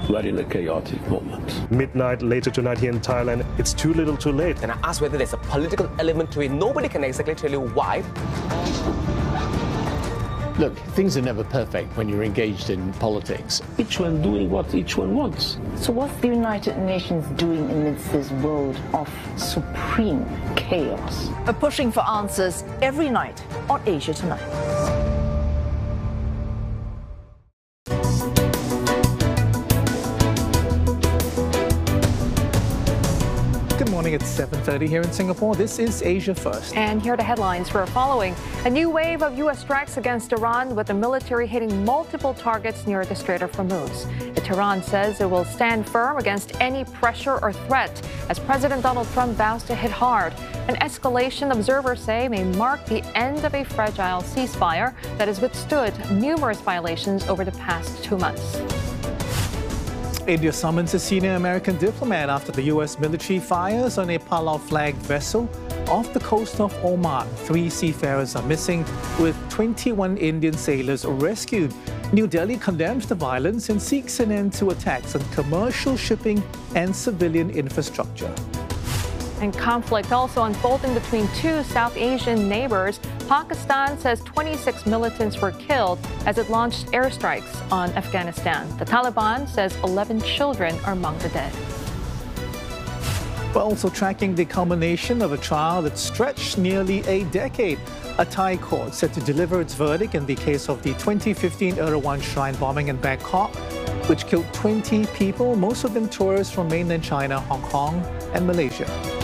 We're in a chaotic moment. Midnight later tonight here in Thailand, it's too little too late. And I asked whether there's a political element to it. Nobody can exactly tell you why. Look, things are never perfect when you're engaged in politics. Each one doing what each one wants. So what's the United Nations doing amidst this world of supreme chaos? Pushing for answers every night on Asia Tonight. Good morning, it's 7:30 here in Singapore. This is Asia First. And here are the headlines we're following. A new wave of U.S. strikes against Iran, with the military hitting multiple targets near the Strait of Hormuz. Tehran says it will stand firm against any pressure or threat as President Donald Trump vows to hit hard. An escalation, observers say, may mark the end of a fragile ceasefire that has withstood numerous violations over the past 2 months. India summons a senior American diplomat after the U.S. military fires on a Palau-flagged vessel off the coast of Oman. 3 seafarers are missing, with 21 Indian sailors rescued. New Delhi condemns the violence and seeks an end to attacks on commercial shipping and civilian infrastructure. And conflict also unfolding between 2 South Asian neighbors. Pakistan says 26 militants were killed as it launched airstrikes on Afghanistan. The Taliban says 11 children are among the dead. We're also tracking the culmination of a trial that stretched nearly a decade. A Thai court set to deliver its verdict in the case of the 2015 Erawan Shrine bombing in Bangkok, which killed 20 people, most of them tourists from mainland China, Hong Kong, and Malaysia.